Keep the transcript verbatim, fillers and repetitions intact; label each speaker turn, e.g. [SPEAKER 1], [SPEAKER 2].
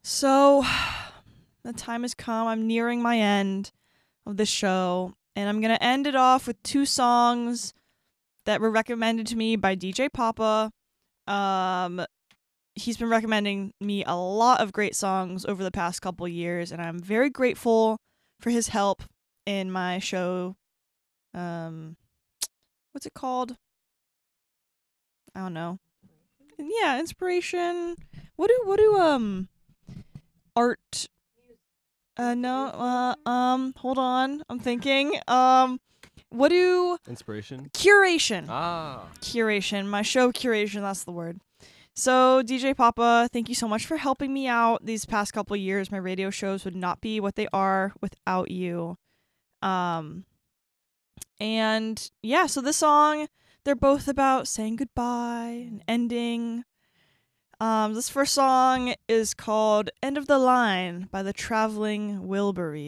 [SPEAKER 1] So, the time has come. I'm nearing my end of this show, and I'm going to end it off with two songs that were recommended to me by D J Papa. Um, he's been recommending me a lot of great songs over the past couple years, and I'm very grateful for his help in my show. Um, what's it called? I don't know. Yeah, inspiration. What do what do um art uh no uh um hold on. I'm thinking. Um what do
[SPEAKER 2] Inspiration?
[SPEAKER 1] curation.
[SPEAKER 2] Ah.
[SPEAKER 1] Curation. My show curation, that's the word. So, D J Papa, thank you so much for helping me out these past couple years. My radio shows would not be what they are without you. Um and yeah, so this song, they're both about saying goodbye and ending. Um, this first song is called End of the Line by the Traveling Wilburys.